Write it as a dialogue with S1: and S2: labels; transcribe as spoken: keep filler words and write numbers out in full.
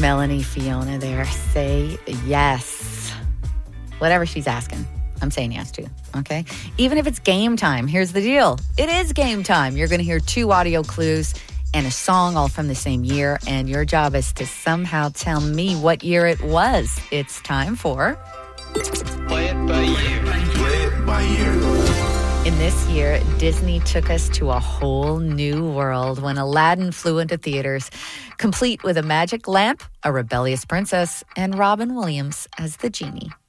S1: Melanie Fiona there. Say yes. Whatever she's asking, I'm saying yes to, okay? Even if it's game time, here's the deal. It is game time. You're going to hear two audio clues and a song all from the same year, and your job is to somehow tell me what year it was. It's time for...
S2: Play it by ear. Play it by ear.
S1: In this year, Disney took us to a whole new world when Aladdin flew into theaters, complete with a magic lamp, a rebellious princess, and Robin Williams as the genie.